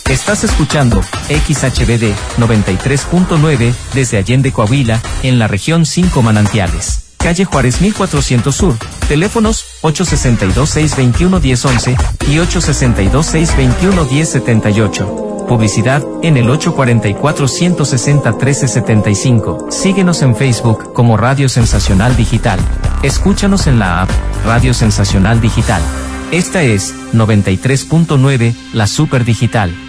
Estás escuchando XHBD 93.9 desde Allende, Coahuila, en la región 5 Manantiales. Calle Juárez 1400 Sur, teléfonos 862-621-1011 y 862-621-1078. Publicidad en el 844-160-1375. Síguenos en Facebook como Radio Sensacional Digital. Escúchanos en la app Radio Sensacional Digital. Esta es 93.9, la Super Digital.